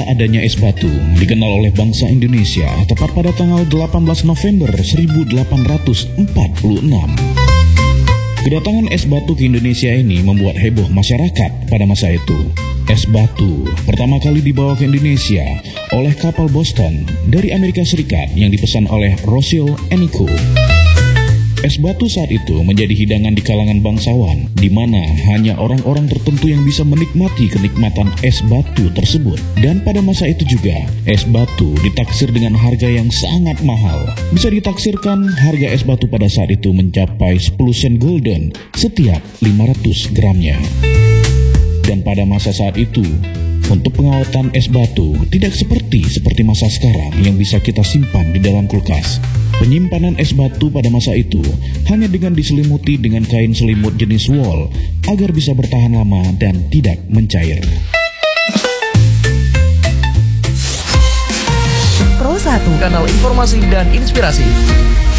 adanya es batu dikenal oleh bangsa Indonesia tepat pada tanggal 18 November 1846. Kedatangan es batu ke Indonesia ini membuat heboh masyarakat pada masa itu. Es batu pertama kali dibawa ke Indonesia oleh kapal Boston dari Amerika Serikat yang dipesan oleh Rossel & Co. Es batu saat itu menjadi hidangan di kalangan bangsawan, di mana hanya orang-orang tertentu yang bisa menikmati kenikmatan es batu tersebut. Dan pada masa itu juga, es batu ditaksir dengan harga yang sangat mahal. Bisa ditaksirkan harga es batu pada saat itu mencapai 10 sen golden setiap 500 gramnya. Dan pada masa saat itu, untuk pengawatan es batu tidak seperti masa sekarang yang bisa kita simpan di dalam kulkas. Penyimpanan es batu pada masa itu hanya dengan diselimuti dengan kain selimut jenis wol agar bisa bertahan lama dan tidak mencair. Pro 1, kanal informasi dan inspirasi.